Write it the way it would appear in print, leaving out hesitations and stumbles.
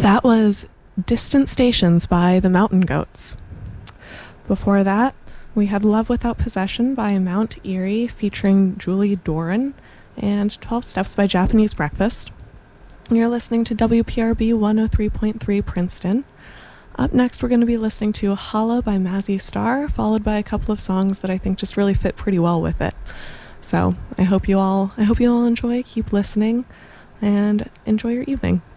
That was Distant Stations by the Mountain Goats. Before that, we had Love Without Possession by Mount Erie featuring Julie Doran, and 12 Steps by Japanese Breakfast. You're listening to WPRB 103.3 Princeton. Up next, we're going to be listening to Holla by Mazzy Star, followed by a couple of songs that I think just really fit pretty well with it. So I hope you all enjoy, keep listening, and enjoy your evening.